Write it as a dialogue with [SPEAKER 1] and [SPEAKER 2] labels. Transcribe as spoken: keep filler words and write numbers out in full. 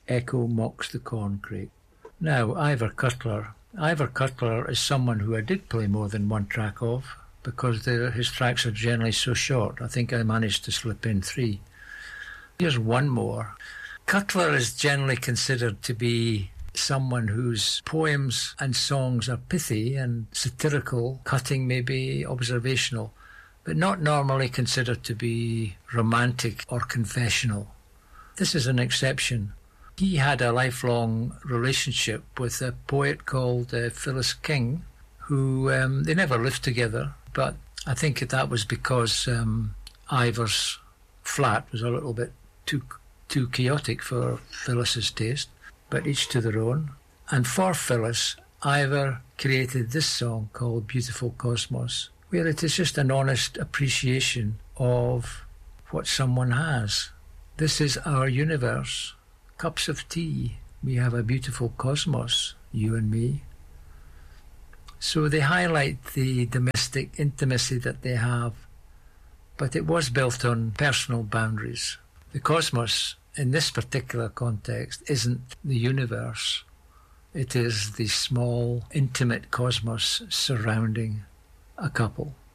[SPEAKER 1] echo mocks the corncrake. Now, Ivor Cutler. Ivor Cutler is someone who I did play more than one track of, because his tracks are generally so short. I think I managed to slip in three. Here's one more. Cutler is generally considered to be someone whose poems and songs are pithy and satirical, cutting, maybe observational, but not normally considered to be romantic or confessional. This is an exception. He had a lifelong relationship with a poet called uh, Phyllis King, who um, they never lived together, but I think that was because um, Ivor's flat was a little bit too too chaotic for Phyllis's taste, but each to their own. And for Phyllis, Ivor created this song called Beautiful Cosmos, where it is just an honest appreciation of what someone has. This is our universe. Cups of tea. We have a beautiful cosmos, you and me. So they highlight the domestic intimacy that they have, but it was built on personal boundaries. The cosmos, in this particular context, isn't the universe. It is the small, intimate cosmos surrounding a couple.